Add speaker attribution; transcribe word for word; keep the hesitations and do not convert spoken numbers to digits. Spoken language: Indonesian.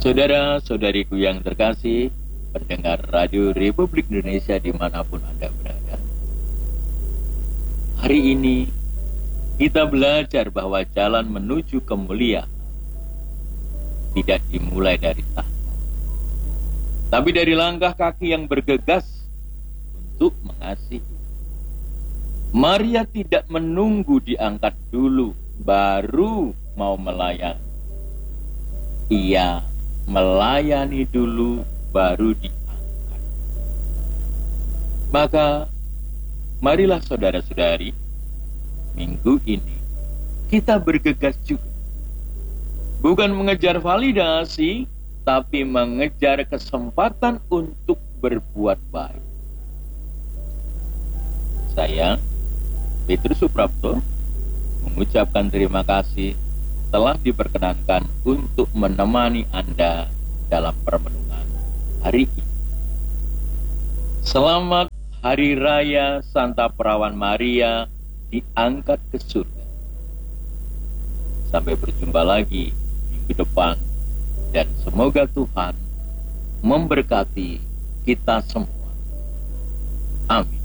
Speaker 1: Saudara-saudariku yang terkasih, pendengar Radio Republik Indonesia dimanapun Anda berada. Hari ini kita belajar bahwa jalan menuju kemuliaan tidak dimulai dari tahta, tapi dari langkah kaki yang bergegas untuk mengasihi. Maria tidak menunggu diangkat dulu baru mau melayani. Ia melayani dulu baru diangkat. Maka marilah saudara-saudari, minggu ini kita bergegas juga. Bukan mengejar validasi, tapi mengejar kesempatan untuk berbuat baik. Saya, Petrus Suprapto, mengucapkan terima kasih telah diperkenankan untuk menemani Anda dalam permenungan hari ini. Selamat Hari Raya Santa Perawan Maria diangkat ke surga. Sampai berjumpa lagi minggu depan, dan semoga Tuhan memberkati kita semua. Amin.